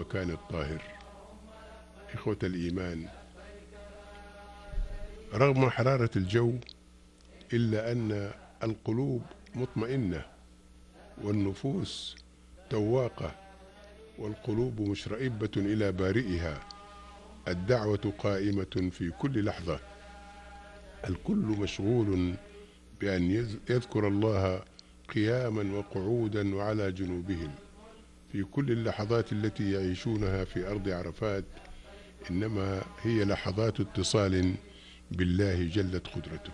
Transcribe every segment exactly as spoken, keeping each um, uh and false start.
المكان الطاهر. إخوة الإيمان، رغم حرارة الجو إلا أن القلوب مطمئنة والنفوس تواقة والقلوب مشرئبة إلى بارئها. الدعوة قائمة في كل لحظة، الكل مشغول بأن يذكر الله قياما وقعودا وعلى جنوبهم في كل اللحظات التي يعيشونها في أرض عرفات، إنما هي لحظات اتصال بالله جلت قدرته.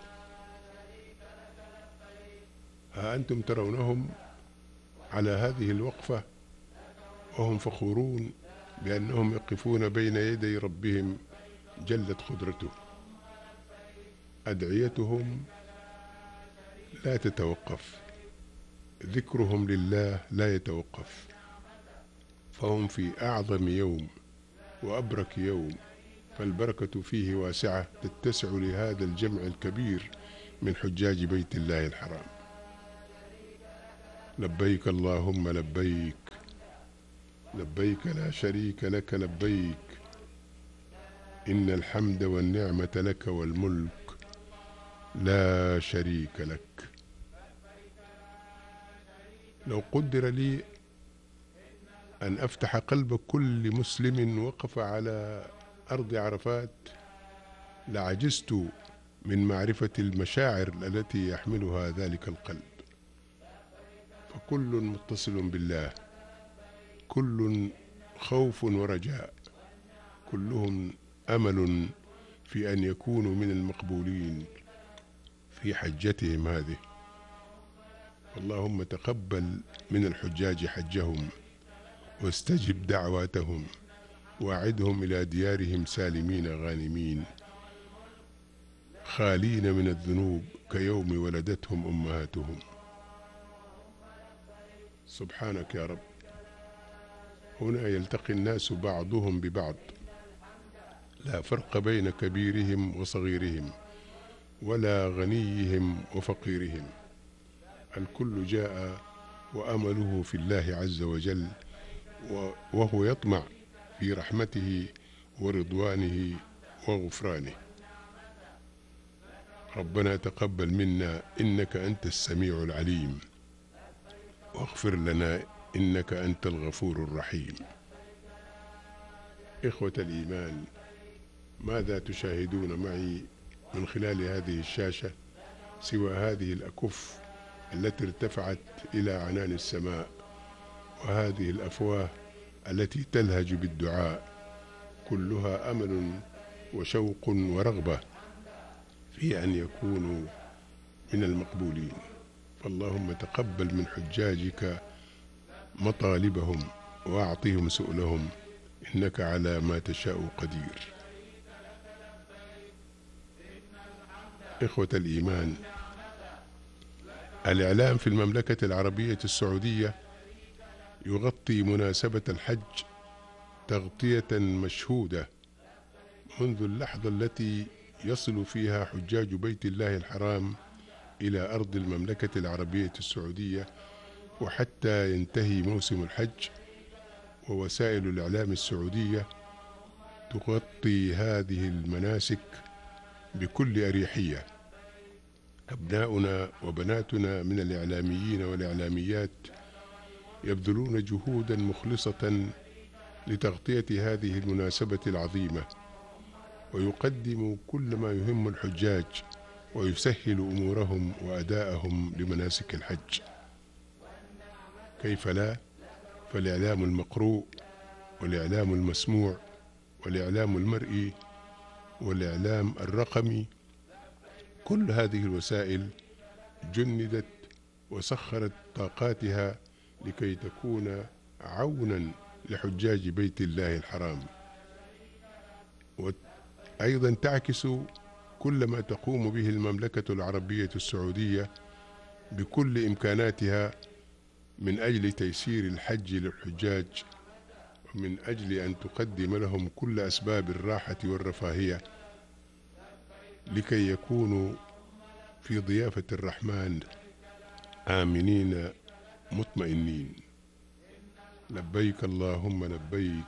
ها أنتم ترونهم على هذه الوقفة وهم فخورون بأنهم يقفون بين يدي ربهم جلت قدرته. أدعيتهم لا تتوقف، ذكرهم لله لا يتوقف، فهم في أعظم يوم وأبرك يوم، فالبركة فيه واسعة تتسع لهذا الجمع الكبير من حجاج بيت الله الحرام. لبيك اللهم لبيك، لبيك لا شريك لك لبيك، إن الحمد والنعمة لك والملك لا شريك لك. لو قدر لي أن أفتح قلب كل مسلم وقف على أرض عرفات لعجزت من معرفة المشاعر التي يحملها ذلك القلب، فكل متصل بالله، كل خوف ورجاء، كلهم أمل في أن يكونوا من المقبولين في حجتهم هذه. اللهم تقبل من الحجاج حجهم واستجب دعواتهم واعدهم إلى ديارهم سالمين غانمين خالين من الذنوب كيوم ولدتهم أمهاتهم. سبحانك يا رب. هنا يلتقي الناس بعضهم ببعض، لا فرق بين كبيرهم وصغيرهم ولا غنيهم وفقيرهم، الكل جاء وأمله في الله عز وجل، وهو يطمع في رحمته ورضوانه وغفرانه. ربنا تقبل منا إنك أنت السميع العليم، واغفر لنا إنك أنت الغفور الرحيم. إخوة الإيمان، ماذا تشاهدون معي من خلال هذه الشاشة سوى هذه الأكف التي ارتفعت إلى عنان السماء، وهذه الأفواه التي تلهج بالدعاء، كلها أمل وشوق ورغبة في أن يكونوا من المقبولين. فاللهم تقبل من حجاجك مطالبهم وأعطهم سؤلهم، إنك على ما تشاء قدير. إخوة الإيمان، الإعلام في المملكة العربية السعودية يغطي مناسبة الحج تغطية مشهودة منذ اللحظة التي يصل فيها حجاج بيت الله الحرام إلى أرض المملكة العربية السعودية وحتى ينتهي موسم الحج، ووسائل الإعلام السعودية تغطي هذه المناسك بكل أريحية. أبناؤنا وبناتنا من الإعلاميين والإعلاميات يبذلون جهودا مخلصة لتغطية هذه المناسبة العظيمة، ويقدم كل ما يهم الحجاج ويسهل أمورهم وأداءهم لمناسك الحج. كيف لا؟ فالإعلام المقروء والإعلام المسموع والإعلام المرئي والإعلام الرقمي، كل هذه الوسائل جندت وسخرت طاقاتها لكي تكون عونا لحجاج بيت الله الحرام، وأيضا تعكس كل ما تقوم به المملكة العربية السعودية بكل إمكاناتها من أجل تيسير الحج للحجاج، ومن أجل أن تقدم لهم كل أسباب الراحة والرفاهية لكي يكونوا في ضيافة الرحمن آمنين مطمئنين. لبيك اللهم لبيك،